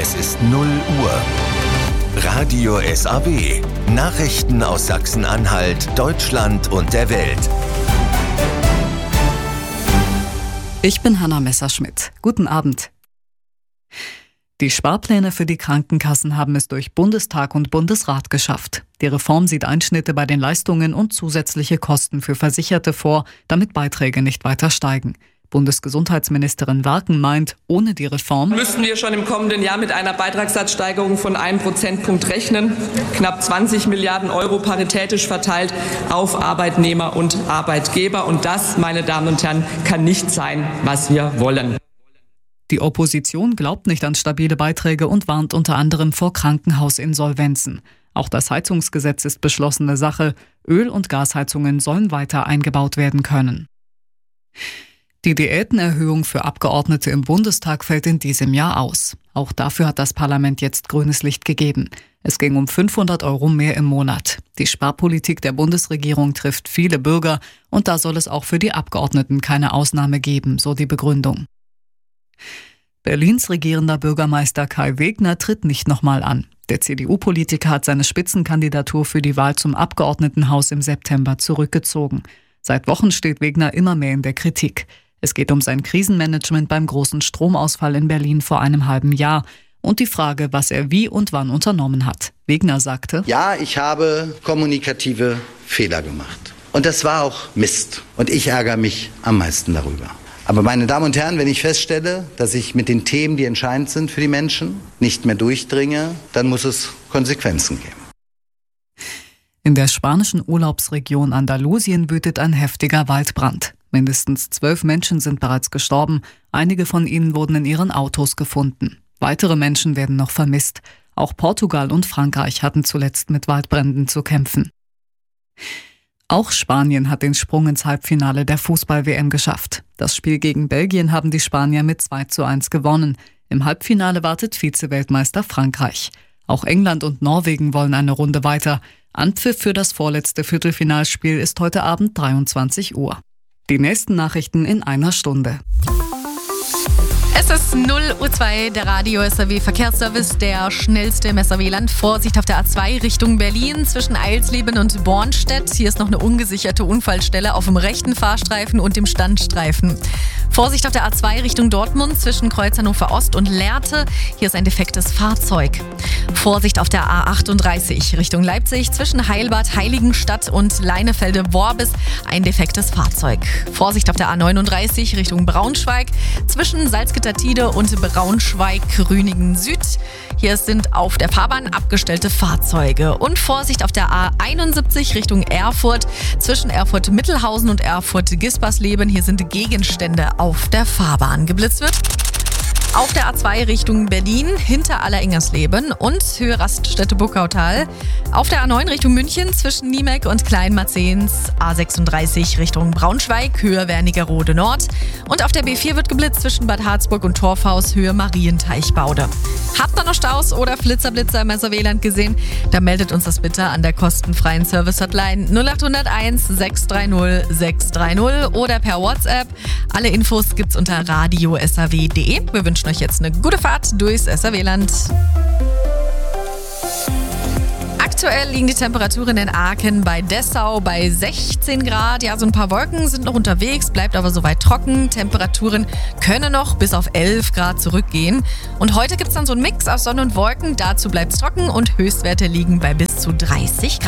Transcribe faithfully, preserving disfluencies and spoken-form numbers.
Es ist null Uhr. Radio S A W. Nachrichten aus Sachsen-Anhalt, Deutschland und der Welt. Ich bin Hanna Messerschmidt. Guten Abend. Die Sparpläne für die Krankenkassen haben es durch Bundestag und Bundesrat geschafft. Die Reform sieht Einschnitte bei den Leistungen und zusätzliche Kosten für Versicherte vor, damit Beiträge nicht weiter steigen. Bundesgesundheitsministerin Warken meint, ohne die Reform müssten wir schon im kommenden Jahr mit einer Beitragssatzsteigerung von einem Prozentpunkt rechnen. Knapp zwanzig Milliarden Euro paritätisch verteilt auf Arbeitnehmer und Arbeitgeber. Und das, meine Damen und Herren, kann nicht sein, was wir wollen. Die Opposition glaubt nicht an stabile Beiträge und warnt unter anderem vor Krankenhausinsolvenzen. Auch das Heizungsgesetz ist beschlossene Sache. Öl- und Gasheizungen sollen weiter eingebaut werden können. Die Diätenerhöhung für Abgeordnete im Bundestag fällt in diesem Jahr aus. Auch dafür hat das Parlament jetzt grünes Licht gegeben. Es ging um fünfhundert Euro mehr im Monat. Die Sparpolitik der Bundesregierung trifft viele Bürger und da soll es auch für die Abgeordneten keine Ausnahme geben, so die Begründung. Berlins regierender Bürgermeister Kai Wegner tritt nicht nochmal an. Der C D U-Politiker hat seine Spitzenkandidatur für die Wahl zum Abgeordnetenhaus im September zurückgezogen. Seit Wochen steht Wegner immer mehr in der Kritik. Es geht um sein Krisenmanagement beim großen Stromausfall in Berlin vor einem halben Jahr und die Frage, was er wie und wann unternommen hat. Wegner sagte: Ja, ich habe kommunikative Fehler gemacht. Und das war auch Mist. Und ich ärgere mich am meisten darüber. Aber meine Damen und Herren, wenn ich feststelle, dass ich mit den Themen, die entscheidend sind für die Menschen, nicht mehr durchdringe, dann muss es Konsequenzen geben. In der spanischen Urlaubsregion Andalusien wütet ein heftiger Waldbrand. Mindestens zwölf Menschen sind bereits gestorben. Einige von ihnen wurden in ihren Autos gefunden. Weitere Menschen werden noch vermisst. Auch Portugal und Frankreich hatten zuletzt mit Waldbränden zu kämpfen. Auch Spanien hat den Sprung ins Halbfinale der Fußball-W M geschafft. Das Spiel gegen Belgien haben die Spanier mit zwei zu eins gewonnen. Im Halbfinale wartet Vize-Weltmeister Frankreich. Auch England und Norwegen wollen eine Runde weiter. Anpfiff für das vorletzte Viertelfinalspiel ist heute Abend dreiundzwanzig Uhr. Die nächsten Nachrichten in einer Stunde. Es ist null Uhr zwei, der Radio S A W Verkehrsservice, der schnellste im S A W-Land. Vorsicht auf der A zwei Richtung Berlin zwischen Eilsleben und Bornstedt. Hier ist noch eine ungesicherte Unfallstelle auf dem rechten Fahrstreifen und dem Standstreifen. Vorsicht auf der A zwei Richtung Dortmund zwischen Kreuz Hannover Ost und Lehrte. Hier ist ein defektes Fahrzeug. Vorsicht auf der A achtunddreißig Richtung Leipzig zwischen Heilbad, Heiligenstadt und Leinefelde-Worbis. Ein defektes Fahrzeug. Vorsicht auf der A neununddreißig Richtung Braunschweig zwischen Salzgitter-Tide und Braunschweig-Rünigen Süd. Hier sind auf der Fahrbahn abgestellte Fahrzeuge. Und Vorsicht auf der A einundsiebzig Richtung Erfurt zwischen Erfurt-Mittelhausen und Erfurt-Gispersleben. Hier sind Gegenstände auf der Fahrbahn. Geblitzt wird auf der A zwei Richtung Berlin, hinter Allerengersleben und Höhe Raststätte Buckautal. Auf der A neun Richtung München zwischen Niemek und Kleinmarzens. A sechsunddreißig Richtung Braunschweig, Höhe Wernigerode Nord. Und auf der B vier wird geblitzt zwischen Bad Harzburg und Torfhaus, Höhe Marienteichbaude. Habt ihr noch Staus oder Flitzerblitzer im S A W-Land gesehen? Dann meldet uns das bitte an der kostenfreien Service-Hotline null acht null eins sechs drei null sechs drei null oder per WhatsApp. Alle Infos gibt's unter radio s a w punkt d e. Wir wünschen euch jetzt eine gute Fahrt durchs S A W-Land. Aktuell liegen die Temperaturen in Aachen bei Dessau bei sechzehn Grad. Ja, so ein paar Wolken sind noch unterwegs, bleibt aber soweit trocken. Temperaturen können noch bis auf elf Grad zurückgehen. Und heute gibt es dann so einen Mix aus Sonne und Wolken. Dazu bleibt es trocken und Höchstwerte liegen bei bis zu dreißig Grad.